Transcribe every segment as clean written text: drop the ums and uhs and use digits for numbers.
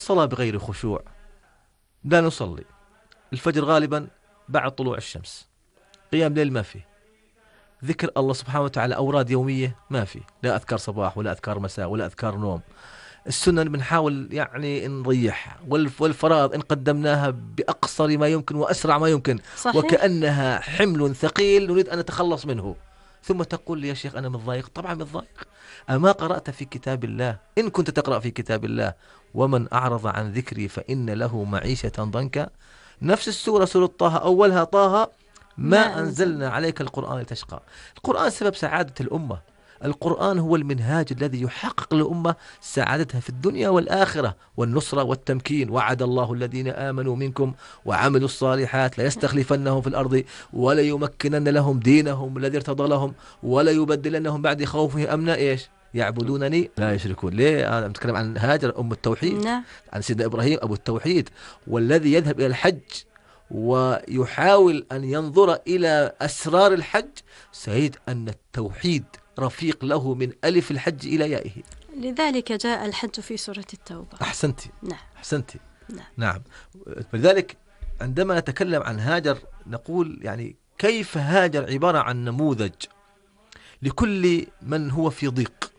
صلاة بغير خشوع، لا نصلي الفجر غالبا بعد طلوع الشمس، قيام ليل ما فيه، ذكر الله سبحانه وتعالى أوراد يومية ما في، لا أذكار صباح ولا أذكار مساء ولا أذكار نوم. السنن بنحاول يعني نريحها، والفرائض إن قدمناها بأقصر ما يمكن وأسرع ما يمكن، صحيح. وكأنها حمل ثقيل نريد أن نتخلص منه. ثم تقول لي يا شيخ أنا متضايق، طبعا متضايق. أما قرأت في كتاب الله؟ إن كنت تقرأ في كتاب الله ومن أعرض عن ذكري فإن له معيشة ضنكا، نفس السورة سورة طه أولها طه ما ما أنزل. أنزلنا عليك القرآن لتشقى. القرآن سبب سعادة الأمة، القرآن هو المنهاج الذي يحقق للأمة سعادتها في الدنيا والآخرة والنصرة والتمكين. وعد الله الذين آمنوا منكم وعملوا الصالحات ليستخلفنهم في الأرض وليمكنن لهم دينهم الذي ارتضى لهم وليبدلنهم بعد خوفهم أمنا إيش يعبدونني لا يشركون. ليه أنا بتكلم عن هاجر أم التوحيد، نعم. عن سيدنا إبراهيم أبو التوحيد، والذي يذهب إلى الحج ويحاول أن ينظر إلى أسرار الحج سيجد أن التوحيد رفيق له من ألف الحج إلى يائه. لذلك جاء الحج في سورة التوبة. أحسنتي، نعم. أحسنتي. نعم. نعم. لذلك عندما نتكلم عن هاجر نقول يعني كيف هاجر عبارة عن نموذج لكل من هو في ضيق،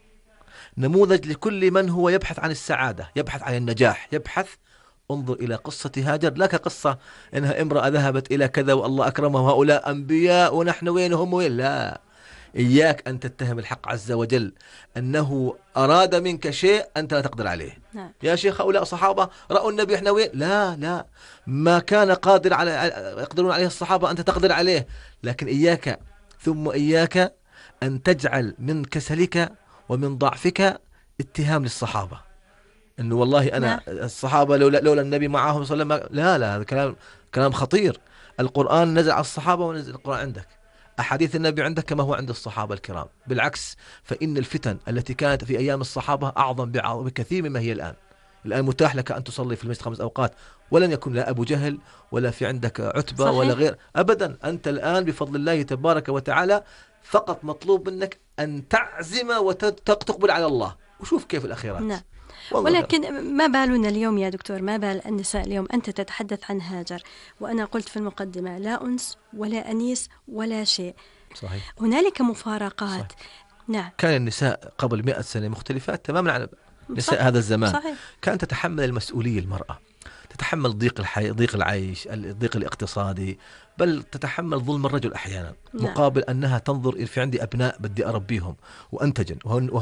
نموذج لكل من هو يبحث عن السعادة، يبحث عن النجاح، يبحث. انظر إلى قصة هاجر لا كقصة إنها امرأة ذهبت إلى كذا والله أكرمها وهؤلاء أنبياء ونحن وينهم وين. لا، إياك أن تتهم الحق عز وجل أنه أراد منك شيء أنت لا تقدر عليه. نعم. يا شيخ هؤلاء صحابة رأوا النبي إحنا وين. لا لا، ما كان قادر على يقدرون عليه الصحابة أنت تقدر عليه. لكن إياك ثم إياك أن تجعل من كسلك ومن ضعفك اتهام للصحابة انه والله نعم. انا الصحابه لولا النبي معاهم صلى الله عليه وسلم. لا لا، هذا كلام خطير. القران نزل على الصحابه ونزل القران عندك، احاديث النبي عندك كما هو عند الصحابه الكرام. بالعكس، فان الفتن التي كانت في ايام الصحابه اعظم بكثير مما هي الان. الان متاح لك ان تصلي في المسجد 5 اوقات، ولن يكون لا ابو جهل ولا في عندك عتبه ولا صحيح. غير ابدا. انت الان بفضل الله تبارك وتعالى فقط مطلوب منك ان تعزم وتقبل على الله، وشوف كيف الاخيرات. نعم. والله خير. ولكن ما بالنا اليوم يا دكتور، ما بال النساء اليوم؟ أنت تتحدث عن هاجر، وأنا قلت في المقدمة لا أنس ولا أنيس ولا شيء. صحيح. هنالك مفارقات. صحيح. نعم. كان النساء قبل 100 سنة مختلفات تماما عن نساء صح. هذا الزمان. صحيح. كانت تتحمل المسؤولية المرأة، تتحمل ضيق العيش، الضيق الاقتصادي، بل تتحمل ظلم الرجل أحيانا، نعم. مقابل أنها تنظر في عندي أبناء بدي أربيهم وأنتجن،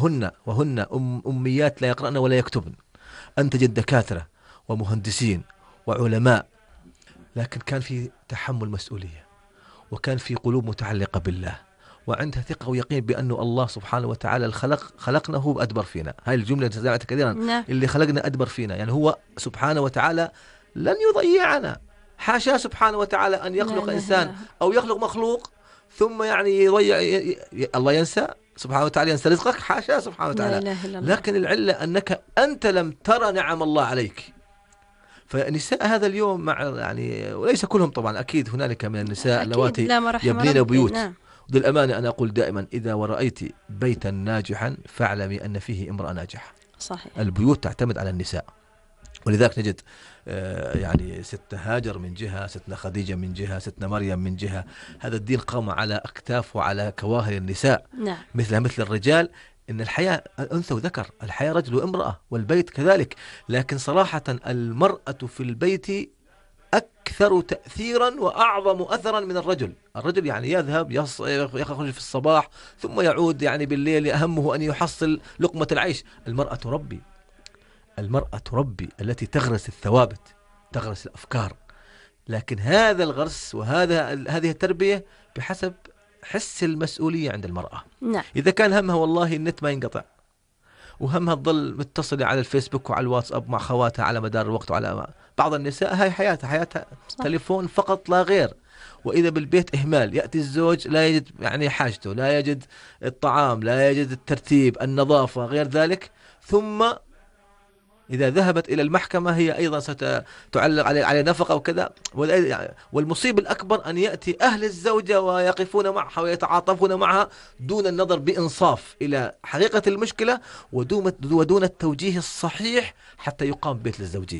وهن أميات لا يقرأن ولا يكتبن، أنتجت دكاترة ومهندسين وعلماء. لكن كان في تحمل مسؤولية، وكان في قلوب متعلقة بالله، وعندها ثقة ويقين بأنه الله سبحانه وتعالى خلقنا هو أدبر فينا. هاي الجملة سمعتها كثيرا، نعم. اللي خلقنا أدبر فينا، يعني هو سبحانه وتعالى لن يضيعنا. حاشا سبحانه وتعالى أن لا يخلق إله إنسان إلا هو. أو يخلق مخلوق ثم يعني يضيع الله ينسى سبحانه وتعالى، ينسى رزقك. حاشا سبحانه لا وتعالى. إله إلا الله. لكن العلة أنك أنت لم ترى نعم الله عليك. فنساء هذا اليوم مع يعني، وليس كلهم طبعا، أكيد هنالك من النساء أكيد، اللواتي لا ما رحم يبنين ربي. بيوت. نعم. للأمانة أنا أقول دائما إذا ورأيت بيتا ناجحا فاعلمي أن فيه امرأة ناجحة. صحيح. البيوت تعتمد على النساء، ولذلك نجد يعني ستنا هاجر من جهة، ستنا خديجة من جهة، ستنا مريم من جهة. هذا الدين قام على أكتاف وعلى كواهر النساء نعم. مثل الرجال. إن الحياة أنثى وذكر، الحياة رجل وامرأة، والبيت كذلك. لكن صراحة المرأة في البيت أكثر تأثيرا وأعظم أثرا من الرجل. الرجل يعني يذهب يخرج في الصباح ثم يعود يعني بالليل، أهمه أن يحصل لقمة العيش. المرأة تربي، المرأة تربي التي تغرس الثوابت، تغرس الأفكار. لكن هذا الغرس هذه التربية بحسب حس المسؤولية عند المرأة. نعم. إذا كان همها والله النت ما ينقطع، وهمها تظل متصلة على الفيسبوك وعلى الواتساب مع خواتها على مدار الوقت، وعلى بعض النساء هاي حياتها صح. تليفون فقط لا غير. وإذا بالبيت إهمال، يأتي الزوج لا يجد يعني حاجته، لا يجد الطعام، لا يجد الترتيب، النظافة، غير ذلك، ثم إذا ذهبت إلى المحكمة هي أيضا ستعلق على نفقة وكذا. والمصيبة الأكبر أن يأتي أهل الزوجة ويقفون معها ويتعاطفون معها دون النظر بإنصاف إلى حقيقة المشكلة ودون التوجيه الصحيح حتى يقام بيت للزوجية.